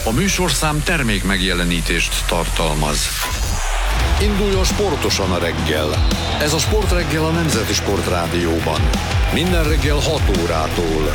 A műsorszám termék megjelenítést tartalmaz. Induljon sportosan a reggel. Ez a Sportreggel a Nemzeti Sportrádióban. Minden reggel 6 órától.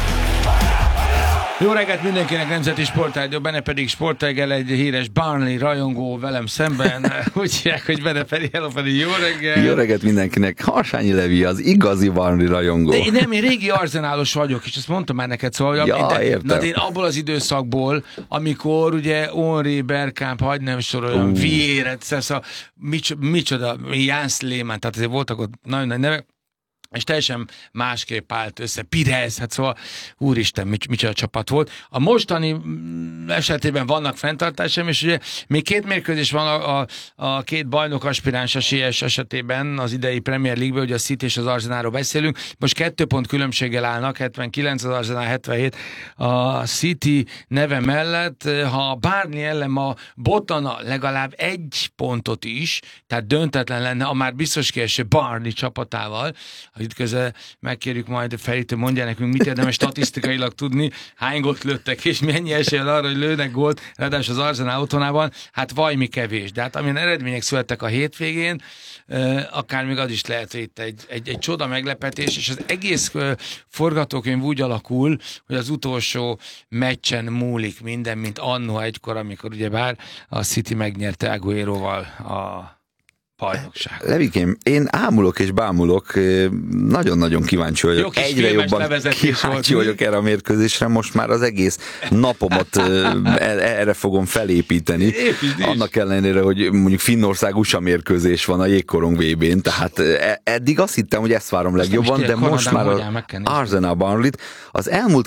Jó reggelt mindenkinek, Nemzeti Sportrádió, benne pedig Sportreggel egy híres Burnley rajongó velem szemben. Úgy hívják, hogy benne pedig jó reggel. Jó reggelt mindenkinek. Harsányi Levi, az igazi Burnley rajongó. De én régi arzenálos vagyok, és ezt mondtam már neked, szóval, de én abból az időszakból, amikor ugye Henri, Bergkamp, hagyd nem soroljam, Viéret, szóval micsoda, Jans Lehmann, tehát azért voltak ott nagyon nagy nevek, és teljesen másképp állt össze. Pirez, hát szóval úristen, micsoda csapat volt. A mostani esetében vannak fenntartásom, és ugye még 2 mérkőzés van a 2 bajnok aspiráns a CS esetében, az idei Premier League-ben, ugye a City és az Arsenalról beszélünk. Most 2 pont különbséggel állnak, 79 az Arsenal, 77 a City neve mellett. Ha a Burnley ellen ma botlana legalább 1 pontot is, tehát döntetlen lenne a már biztos kieső Burnley csapatával, itt közben megkérjük majd Feritől, mondja nekünk, mit érdemes statisztikailag tudni, hány gólt lőttek, és mennyi eséllyel arra, hogy lőnek gólt, ráadásul az Arsenal otthonában, hát vajmi kevés. De hát amilyen eredmények születtek a hétvégén, akár még az is lehet, hogy itt egy csoda meglepetés, és az egész forgatókönyv úgy alakul, hogy az utolsó meccsen múlik minden, mint annó egykor, amikor ugyebár a City megnyerte Agueroval a bajnokság. Levikém, én ámulok és bámulok, nagyon-nagyon kíváncsi vagyok. Egyre jobban kíváncsi vagyok erre a mérkőzésre, most már az egész napomat erre fogom felépíteni. Annak ellenére, hogy mondjuk Finnország USA mérkőzés van a jégkorong VB-n, tehát eddig azt hittem, hogy ezt várom legjobban, de most már az Arsenal Burnley-t az elmúlt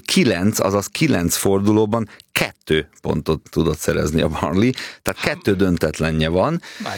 9 fordulóban 2 pontot tudott szerezni a Burnley, tehát 2 döntetlenje van.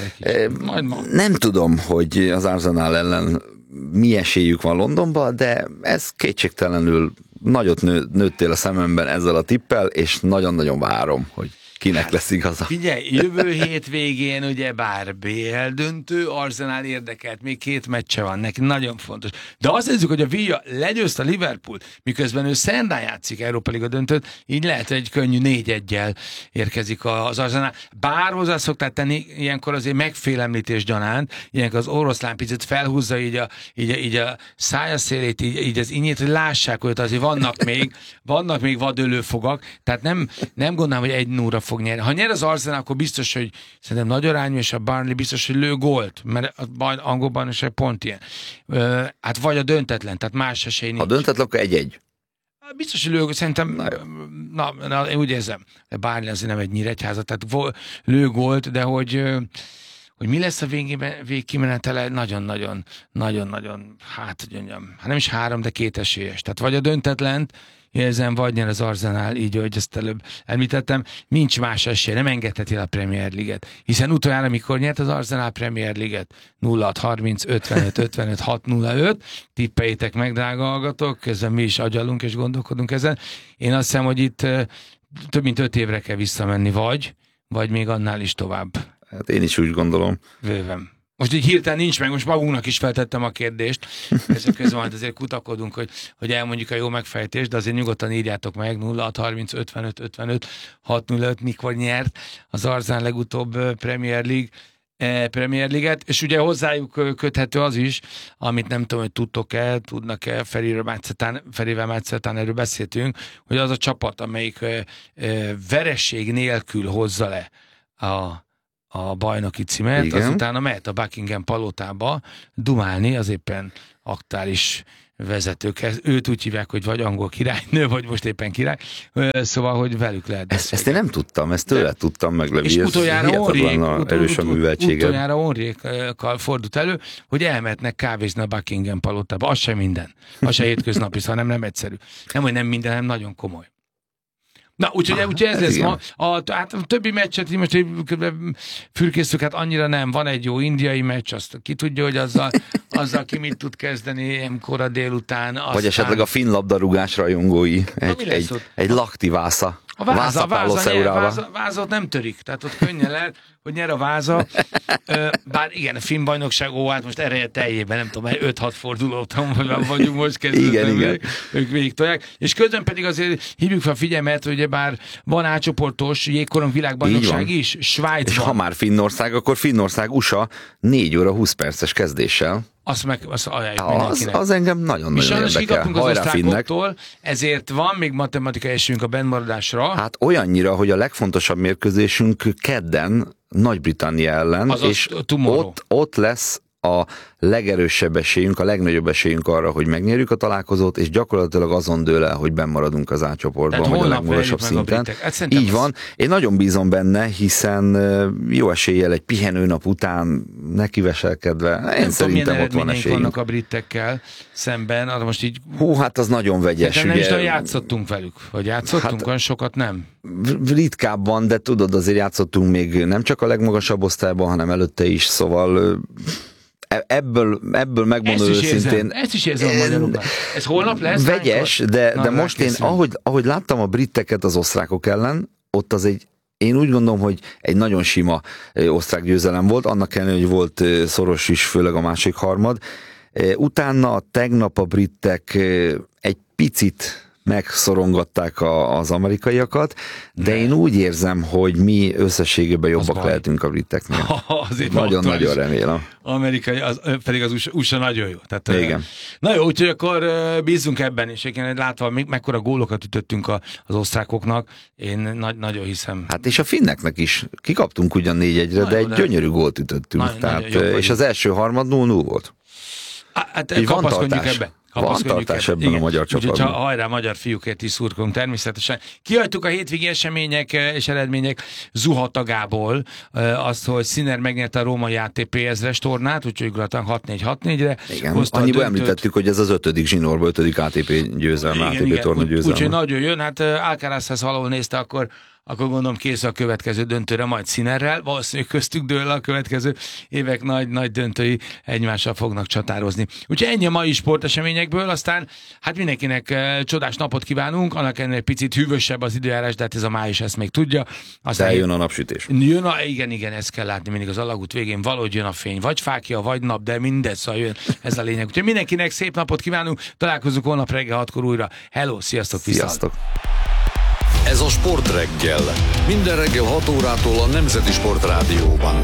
Nem tudom, hogy az Arsenal ellen mi esélyük van Londonban, de ez kétségtelenül nagyot nőttél a szememben ezzel a tippel, és nagyon-nagyon várom, hogy kinek lesz igaza. Figyelj, jövő hétvégén ugye bár BL döntő, Arsenal érdekelt, még 2 meccse van, neki nagyon fontos. De azt nézzük, hogy a Villa legyőzte a Liverpool, miközben ő szerdán játszik Európa Liga döntőt, így lehet, hogy egy könnyű 4-1-jel érkezik az Arsenal. Bár hozzá szokták tenni, ilyenkor azért megfélemlítés gyanánt, ilyenkor az oroszlán picit felhúzza így a szája szélét, így az inyét, hogy lássák, hogy azért vannak még vadölőfogak, tehát nem gondolom, hogy 1-0-ra fog nyerni. Ha nyer az Arsenal, akkor biztos, hogy szerintem nagy arányú, és a Burnley biztos, hogy lő gólt, mert angolban is egy pont ilyen. Hát vagy a döntetlen, tehát más esély nincs. A döntetlen, akkor 1-1. Biztos, hogy lő, szerintem, én úgy érzem, de Burnley azért nem egy Nyíregyháza, tehát lő gólt, de hogy mi lesz a végkimenetele, nagyon-nagyon, hát hogy mondjam, nem is 3, de 2 esélyes. Tehát vagy a döntetlent érzem, vagy nyer az Arsenal, így, hogy ezt előbb említettem, nincs más esély, nem engedheti el a Premier League-et. Hiszen utoljára, amikor nyert az Arsenal Premier League-et, 0-6-30, 55-55, 6-0-5, tippeljétek meg, drága hallgatók, közben mi is agyalunk és gondolkodunk ezen. Én azt hiszem, hogy itt több mint 5 évre kell visszamenni, vagy még annál is tovább. Hát én is úgy gondolom. Bőven. Most így hirtelen nincs meg, most magunknak is feltettem a kérdést. Ezek közben majd azért kutakodunk, hogy elmondjuk a jó megfejtést, de azért nyugodtan írjátok meg, 0-30, 55, 6-0-5, mikor nyert az Arsenal legutóbb Premier League-et, és ugye hozzájuk köthető az is, amit nem tudom, hogy tudnak-e, Ferivel Mácetán erről beszéltünk, hogy az a csapat, amelyik veresség nélkül hozza le a bajnoki címet, igen, azután mehet a Buckingham palotába dumálni az éppen aktuális vezetőkhez. Őt úgy hívják, hogy vagy angol királynő, vagy most éppen király. Szóval, hogy velük lehet beszélni. Ezt én nem tudtam, ezt tőled tudtam meg, Levi. És utoljára Henriékkal fordult elő, hogy elmehetnek kávézni a Buckingham palotába. Az sem minden. Az sem hétköznapi, hanem nem egyszerű. Nem, hogy nem minden, hanem nagyon komoly. Na, úgyhogy ez lesz ma. Hát a többi meccset, most fürkésztük, hát annyira nem. Van egy jó indiai meccs, azt ki tudja, hogy azzal ki mit tud kezdeni kora délután. Vagy esetleg a finn labdarúgás rajongói. Egy Laktivásza. A vázat nem törik, tehát ott könnyen lehet, hogy nyer a váza. Bár igen, a filmbajnokság, hát most ereje teljében, nem tudom, 5-6 fordulóton vagyunk most kezdődtem. Igen. Ők végig tolják. És közben pedig azért hívjuk fel a figyelmet, hogy bár van átcsoportos jégkorong világbajnokság is, Svájcban. És ha már Finnország, akkor Finnország USA 4 óra 20 perces kezdéssel. Azt ajánljuk mindenkinek. Az engem nagyon-nagyon érdekel. Kikaptunk az osztrákoktól, ezért van még matematikai esélyünk a bennmaradásra. Hát olyannyira, hogy a legfontosabb mérkőzésünk kedden Nagy-Britannia ellen, és ott lesz a legerősebb esélyünk, a legnagyobb esélyünk arra, hogy megnyerjük a találkozót, és gyakorlatilag azon dől el, hogy bennmaradunk az A-csoportban, vagy a legmagasabb szinten. Így van. Én nagyon bízom benne, hiszen jó eséllyel egy pihenőnap után nekiveselkedve, én szerintem ott van esélyünk. Vannak a britekkel szemben, arra most így... Hát az nagyon vegyes. Nem is játszottunk velük, vagy játszottunk, olyan sokat nem? Ritkábban, de tudod, azért játszottunk még nem csak a legmagasabb osztályban, hanem előtte is, szóval... Ebből megmondom őszintén. Ezt is érzem a magyarokban. Ez holnap lesz? Vegyes, de most én, ahogy láttam a briteket az osztrákok ellen, ott az én úgy gondolom, hogy egy nagyon sima osztrák győzelem volt, annak ellenére, hogy volt szoros is, főleg a másik harmad. Utána tegnap a britek egy picit megszorongatták az amerikaiakat, de én úgy érzem, hogy mi összességében jobbak lehetünk a briteknél. Nagyon-nagyon remélem. Amerikai, pedig az USA nagyon jó. Tehát, igen. Na jó, úgyhogy akkor bízzunk ebben, és látva, mekkora gólokat ütöttünk az osztrákoknak, én nagyon hiszem. Hát és a finneknek is. Kikaptunk ugyan 4-1-re, de egy gyönyörű gólt ütöttünk. És az első harmad 0-0 volt. Hát kapaszkodjunk ebbe. Van tartás ebben a magyar csapatban. Úgyhogy hajrá, magyar fiúkért is szurkolunk természetesen. Kihagytuk a hétvégi események és eredmények zuhatagából azt, hogy Sinner megnyerte a római ATP 1000-es tornát, úgyhogy gratulálunk 6-4-6-4-re. Igen, annyiból említettük, hogy ez az 5. zsinórban, 5. ATP győzelme, ATP torna győzelme. Úgyhogy nagyon jön, hát Alcarazhez valahol nézte, akkor gondolom kész a következő döntőre, majd Sinnerrel, valószínűleg köztük dől a következő évek nagy döntői egymással fognak csatározni. Úgyhogy ennyi a mai sporteseményekből, aztán hát mindenkinek csodás napot kívánunk, annak ennél picit hűvösebb az időjárás, de hát ez a május ezt még tudja. Aztán jön a napsütés. Igen, ezt kell látni mindig az alagút végén, valahogy jön a fény, vagy fákja, vagy nap, de mindegy, szóval jön, ez a lényeg. Úgyhogy mindenkinek szép napot kívánunk, találkozunk holnap reggel 6-kor újra. Hello, sziasztok! Sziasztok! Ez a Sport Reggel. Minden reggel 6 órától a Nemzeti Sport Rádióban.